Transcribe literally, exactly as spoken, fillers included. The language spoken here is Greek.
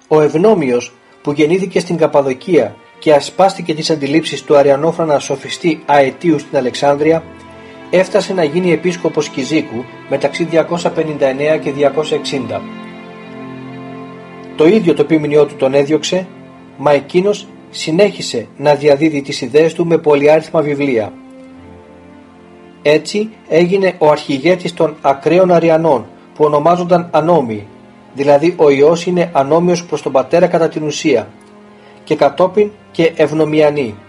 Ο Ευνόμιος, που γεννήθηκε στην Καπαδοκία και ασπάστηκε τις αντιλήψεις του αριανόφρανα σοφιστή Αετίου στην Αλεξάνδρεια, έφτασε να γίνει επίσκοπος Κιζίκου μεταξύ διακόσια πενήντα εννέα και διακόσια εξήντα. Το ίδιο το επίμηνιό του τον έδιωξε, μα εκείνος συνέχισε να διαδίδει τις ιδέες του με πολυάριθμα βιβλία. Έτσι έγινε ο αρχηγέτης των ακραίων Αριανών, που ονομάζονταν Ανόμιοι, δηλαδή ο Υιός είναι ανώμιος προς τον Πατέρα κατά την ουσία, και κατόπιν και Ευνομιανοί.